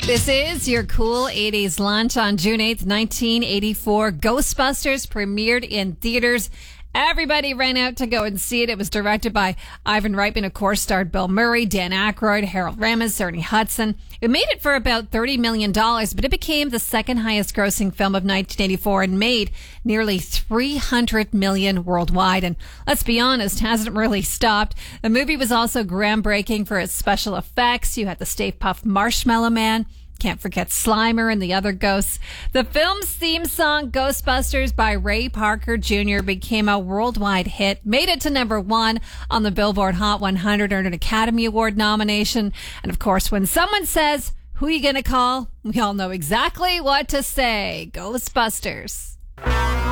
This is your cool 80s lunch on June 8th, 1984. Ghostbusters premiered in theaters. Everybody ran out to go and see it. It was directed by Ivan Reitman, of course, starred Bill Murray, Dan Aykroyd, Harold Ramis, Ernie Hudson. It made it for about $30 million, but it became the second highest grossing film of 1984 and made nearly $300 million worldwide. And let's be honest, hasn't really stopped. The movie was also groundbreaking for its special effects. You had the Stay Puft Marshmallow Man. Can't forget Slimer and the other ghosts. The film's theme song, Ghostbusters by Ray Parker Jr., became a worldwide hit, made it to number one on the Billboard Hot 100, earned an Academy Award nomination. And of course, when someone says, "Who are you going to call?" we all know exactly what to say. Ghostbusters.